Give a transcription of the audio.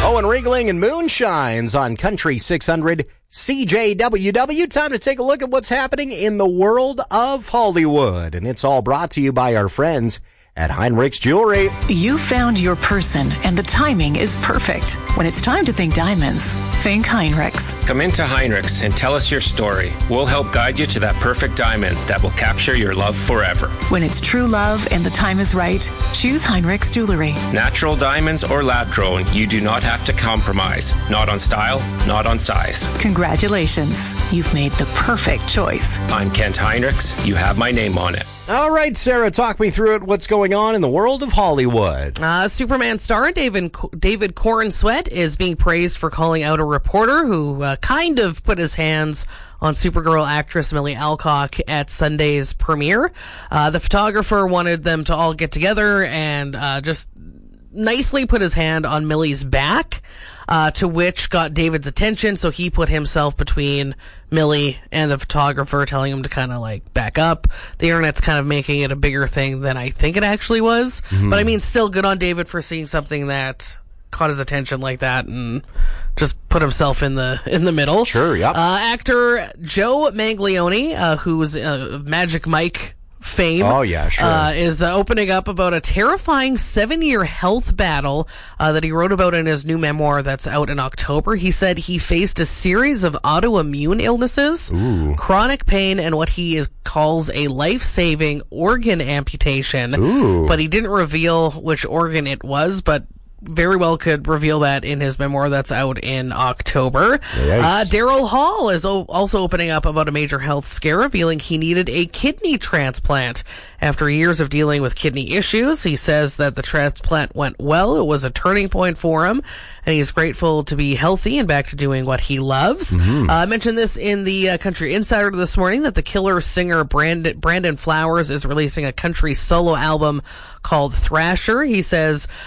Owen Riegling and Moonshines on Country 600 CJWW. Time to take a look at what's happening in the world of Hollywood. And it's all brought to you by our friends at Heinrich's Jewelry. You found your person, and the timing is perfect. When it's time to think diamonds, think Heinrich's. Come into Heinrich's and tell us your story. We'll help guide you to that perfect diamond that will capture your love forever. When it's true love and the time is right, choose Heinrich's Jewelry. Natural diamonds or lab-grown, you do not have to compromise. Not on style, not on size. Congratulations. You've made the perfect choice. I'm Kent Heinrichs. You have my name on it. All right, Sarah, talk me through it. What's going on in the world of Hollywood? Superman star David Corenswet is being praised for calling out a reporter who kind of put his hands on Supergirl actress Millie Alcock at Sunday's premiere. The photographer wanted them to all get together and just nicely put his hand on Millie's back, to which got David's attention, so he put himself between Millie and the photographer, telling him to kind of like back up. The internet's kind of making it a bigger thing than I think it actually was. But I mean, still good on David for seeing something that caught his attention like that and just put himself in the middle. Sure, yep. Actor Joe Manganiello, who's Magic Mike fame, is opening up about a terrifying 7-year health battle that he wrote about in his new memoir that's out in October. He said he faced a series of autoimmune illnesses, chronic pain, and what he calls a life-saving organ amputation. But he didn't reveal which organ it was, but very well could reveal that in his memoir that's out in October. Daryl Hall is also opening up about a major health scare, revealing he needed a kidney transplant after years of dealing with kidney issues. He says that the transplant went well. It was a turning point for him, and he's grateful to be healthy and back to doing what he loves. I mentioned this in the Country Insider this morning, that the Killer singer Brandon Flowers is releasing a country solo album called Thrasher. He says